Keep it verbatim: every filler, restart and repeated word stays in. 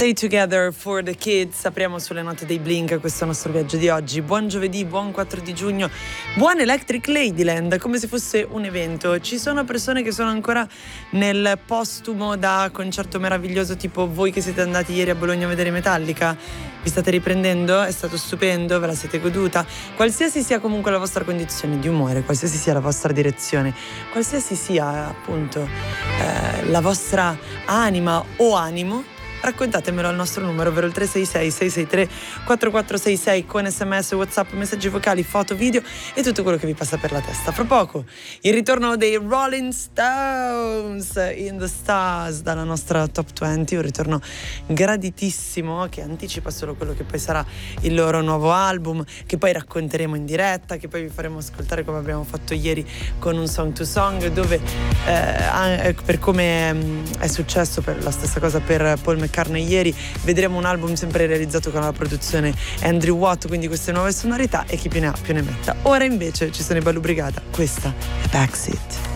Stay Together for the Kids. Apriamo sulle note dei Blink questo è il nostro viaggio di oggi. Buon giovedì, buon quattro di giugno, buon Electric Ladyland, come se fosse un evento. Ci sono persone che sono ancora nel postumo da concerto meraviglioso, tipo voi che siete andati ieri a Bologna a vedere Metallica. Vi state riprendendo? È stato stupendo? Ve la siete goduta? Qualsiasi sia comunque la vostra condizione di umore, qualsiasi sia la vostra direzione, qualsiasi sia appunto eh, la vostra anima o animo, raccontatemelo al nostro numero, ovvero il tre sei sei sei sei tre quattro quattro sei sei, con sms, whatsapp, messaggi vocali, foto, video e tutto quello che vi passa per la testa. Fra poco il ritorno dei Rolling Stones, In the Stars, dalla nostra top venti, un ritorno graditissimo che anticipa solo quello che poi sarà il loro nuovo album, che poi racconteremo in diretta, che poi vi faremo ascoltare come abbiamo fatto ieri con un Song to Song, dove eh, per come è successo, per la stessa cosa per Paul McCartney ieri, vedremo un album sempre realizzato con la produzione Andrew Watt, quindi queste nuove sonorità, e chi più ne ha più ne metta. Ora invece ci sono i Ballu Brigada, questa è Backseat.